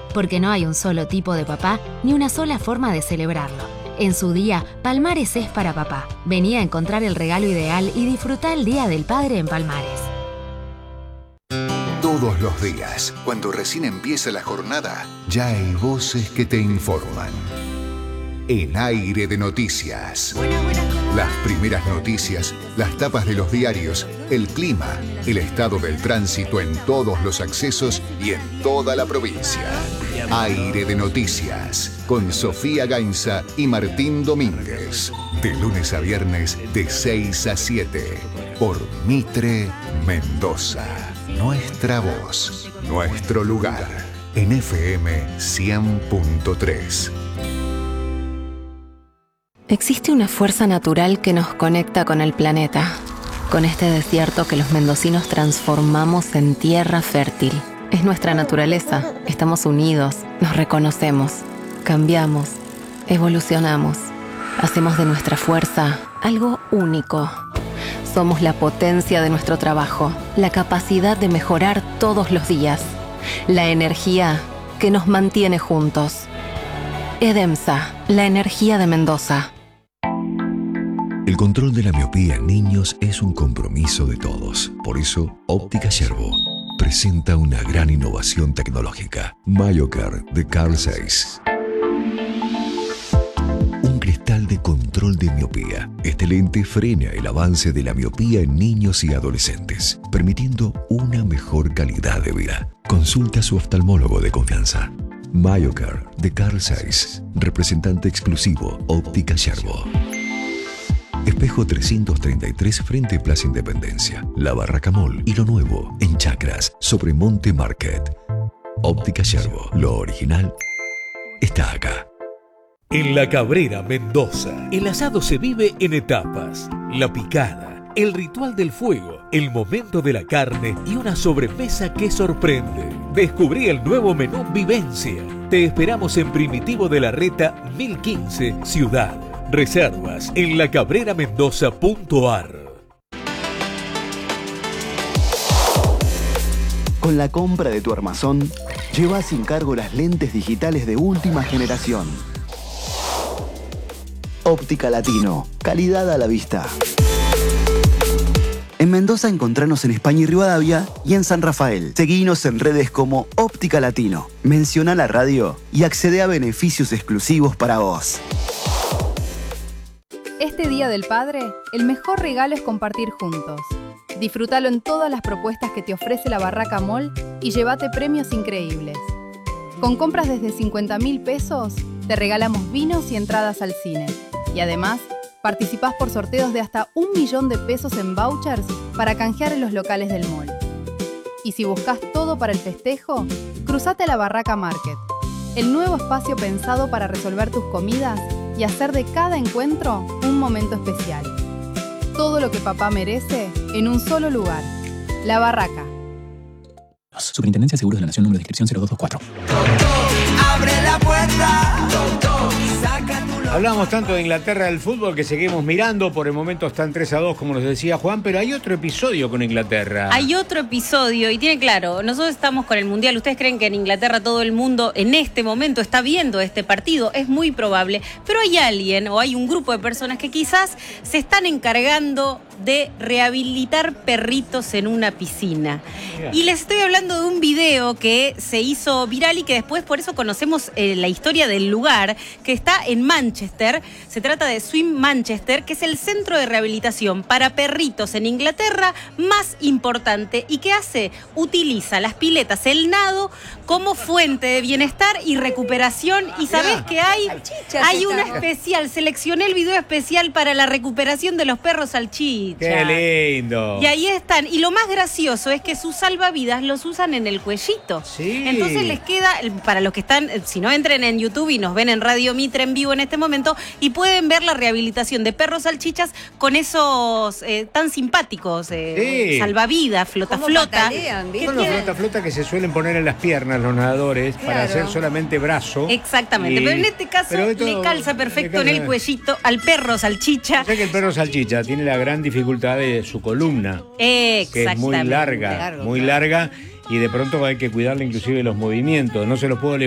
porque no hay un solo tipo de papá ni una sola forma de celebrarlo. En su día, Palmares es para papá. Vení a encontrar el regalo ideal y disfrutá el Día del Padre en Palmares. Todos los días, cuando recién empieza la jornada, ya hay voces que te informan. El aire de noticias. Las primeras noticias, las tapas de los diarios, el clima, el estado del tránsito en todos los accesos y en toda la provincia. Aire de noticias, con Sofía Gainza y Martín Domínguez. De lunes a viernes, de 6 a 7, por Mitre Mendoza. Nuestra voz, nuestro lugar, en FM 100.3. Existe una fuerza natural que nos conecta con el planeta, con este desierto que los mendocinos transformamos en tierra fértil. Es nuestra naturaleza, estamos unidos, nos reconocemos, cambiamos, evolucionamos, hacemos de nuestra fuerza algo único. Somos la potencia de nuestro trabajo, la capacidad de mejorar todos los días, la energía que nos mantiene juntos. EDEMSA, la energía de Mendoza. El control de la miopía en niños es un compromiso de todos. Por eso, Óptica Yerbo presenta una gran innovación tecnológica. MyoCare de Carl Zeiss. Un cristal de control de miopía. Este lente frena el avance de la miopía en niños y adolescentes, permitiendo una mejor calidad de vida. Consulta a su oftalmólogo de confianza. MyoCare de Carl Zeiss, representante exclusivo Óptica Yerbo. Espejo 333 frente Plaza Independencia, La Barraca Mall y lo nuevo en Chacras sobre Monte Market. Óptica Yerbo, lo original está acá. En La Cabrera, Mendoza, el asado se vive en etapas. La picada, el ritual del fuego, el momento de la carne y una sobremesa que sorprende. Descubrí el nuevo menú Vivencia. Te esperamos en Primitivo de la Reta 1015, Ciudad. Reservas en lacabreramendoza.ar. Con la compra de tu armazón, lleva sin cargo las lentes digitales de última generación. Óptica Latino, calidad a la vista. En Mendoza encontranos en España y Rivadavia y en San Rafael. Seguinos en redes como Óptica Latino. Menciona la radio y accede a beneficios exclusivos para vos. Este Día del Padre, el mejor regalo es compartir juntos. Disfrútalo en todas las propuestas que te ofrece la Barraca Mall y llévate premios increíbles. Con compras desde 50.000 pesos, te regalamos vinos y entradas al cine. Y además, participás por sorteos de hasta 1 millón de pesos en vouchers para canjear en los locales del mall. Y si buscas todo para el festejo, cruzate a la Barraca Market, el nuevo espacio pensado para resolver tus comidas y hacer de cada encuentro un momento especial. Todo lo que papá merece en un solo lugar. La Barraca. Superintendencia de Seguros de la Nación, número de inscripción 0224. Abre la puerta. Hablamos tanto de Inglaterra del fútbol que seguimos mirando. Por el momento están 3-2, como nos decía Juan, pero hay otro episodio con Inglaterra. Hay otro episodio y tiene claro, nosotros estamos con el Mundial. ¿Ustedes creen que en Inglaterra todo el mundo en este momento está viendo este partido? Es muy probable, pero hay alguien o hay un grupo de personas que quizás se están encargando de rehabilitar perritos en una piscina. Yeah. Y les estoy hablando de un video que se hizo viral y que después por eso conocemos la historia del lugar, que está en Manchester. Se trata de Swim Manchester, que es el centro de rehabilitación para perritos en Inglaterra más importante. ¿Y qué hace? Utiliza las piletas, el nado, como fuente de bienestar y recuperación. Y sabés que hay una especial, seleccioné el video especial para la recuperación de los perros salchichas. ¡Qué lindo! Y ahí están. Y lo más gracioso es que sus salvavidas los usan en el cuellito. Sí. Entonces les queda, para los que están, si no, entren en YouTube y nos ven en Radio Mitre en vivo en este momento y pueden ver la rehabilitación de perros salchichas con esos tan simpáticos salvavidas, flota. Son los flota que se suelen poner en las piernas los nadadores para hacer solamente brazo. Exactamente, pero en este caso le calza perfecto en el cuellito al perro salchicha. Sé que el perro salchicha tiene la gran dificultad de su columna, que es muy larga, y de pronto hay que cuidarle inclusive los movimientos, no se los puedo